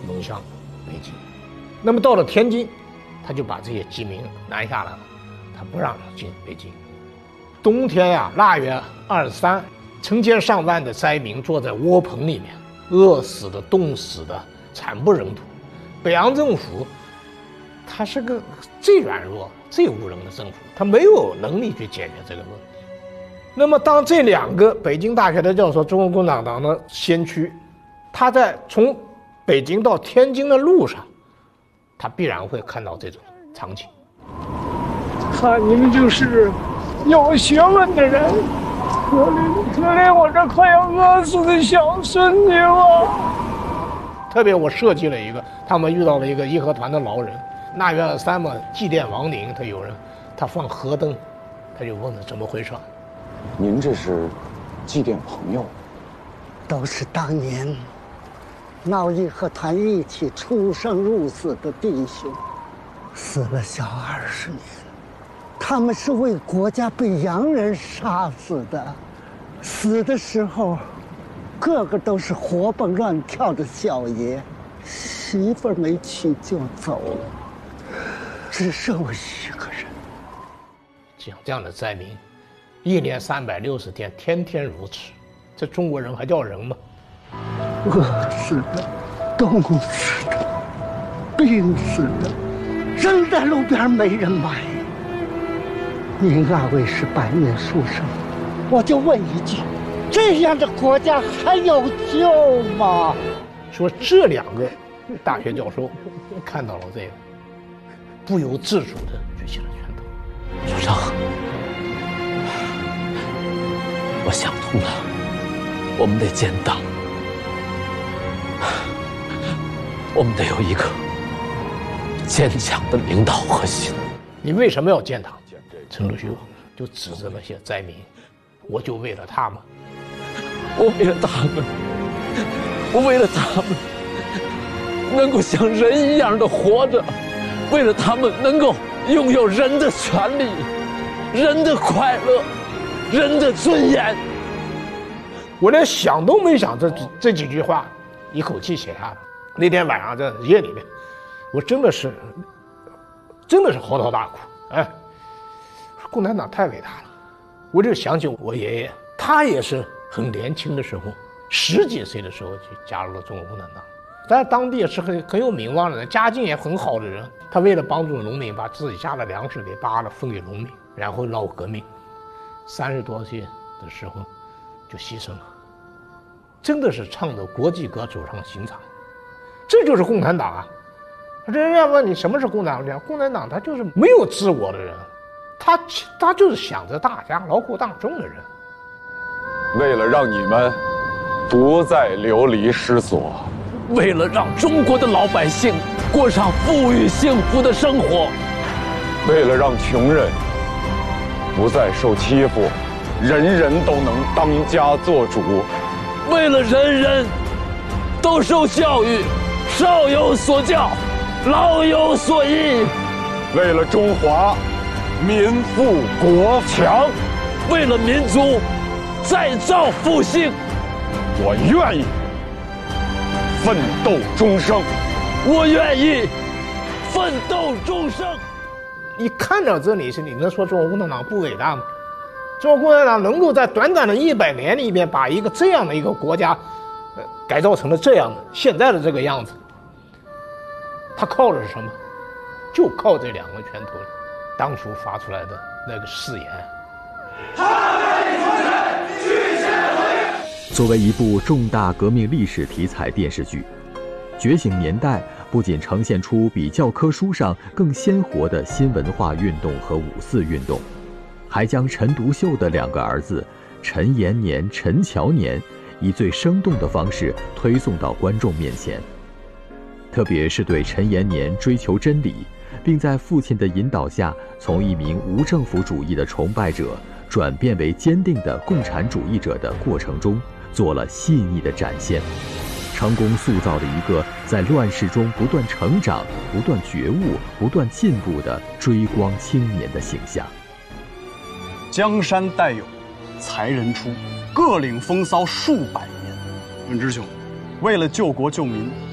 涌向北京。那么到了天津，他就把这些饥民拦下来了，他不让他进北京。冬天呀，腊月23，成千上万的灾民坐在窝棚里面，饿死的、冻死的，惨不忍睹。北洋政府，他是个最软弱、最无能的政府，他没有能力去解决这个问题。那么，当这2个北京大学的教授，中国共产党的先驱，他在从北京到天津的路上，他必然会看到这种场景。 看你们就是有学问的人，可怜我这快要饿死的小孙女啊！ 特别我设计了一个，他们遇到了一个义和团的老人，腊月23嘛，祭奠亡灵，他放河灯，他就问了怎么回事。 您这是祭奠朋友？ 都是当年闹义和团一起出生入死的弟兄，死了小20年。他们是为国家被洋人杀死的，死的时候个个都是活蹦乱跳的小爷，媳妇儿没娶就走了，只剩我一个人。 像这样的灾民，1年360天，天天如此，这中国人还叫人吗？ 饿死的，冻死的，病死的，扔在路边没人买。您2位是白面书生，我就问一句，这样的国家还有救吗？ 说这2个大学教授看到了这个，不由自主地举起了拳头。 首长，我想通了，我们得建党，我们得有一个坚强的领导核心。 你为什么要建党？陈独秀就指着那些灾民，我就为了他们， 我为了他们，我为了他们能够像人一样的活着，为了他们能够拥有人的权利、人的快乐、人的尊严。 我连想都没想，这几句话一口气写下来。那天晚上在夜里面，我真的是嚎啕大哭。哎，共产党太伟大了！我就想起我爷爷，他也是很年轻的时候，10几岁的时候就加入了中国共产党，在当地也是很有名望的人，家境也很好的人。他为了帮助农民，把自己家的粮食给扒了分给农民，然后闹革命，30多岁的时候就牺牲了。真的是唱着国际歌走上刑场，这就是共产党啊！人家问你什么是共产党？共产党他就是没有自我的人，他就是想着大家劳苦大众的人。 为了让你们不再流离失所， 为了让中国的老百姓过上富裕幸福的生活， 为了让穷人不再受欺负，人人都能当家做主， 为了人人都受教育，少有所教，老有所依， 为了中华民富国强， 为了民族再造复兴， 我愿意奋斗终生。 我愿意奋斗终生。 你看到这里，你能说中国共产党不伟大吗？中国共产党能够在短短的100年里面把一个这样的一个国家，改造成了这样的现在的这个样子，他靠的是什么？就靠这2个拳头当初发出来的那个誓言。 作为一部重大革命历史题材电视剧，《觉醒年代》不仅呈现出比教科书上更鲜活的新文化运动和5·4运动，还将陈独秀的2个儿子陈延年、陈乔年以最生动的方式推送到观众面前。特别是对陈延年追求真理，并在父亲的引导下从一名无政府主义的崇拜者转变为坚定的共产主义者的过程中，做了细腻的展现，成功塑造了一个在乱世中不断成长、不断觉悟、不断进步的追光青年的形象。 江山代有才人出，各领风骚数百年。文之兄，为了救国救民，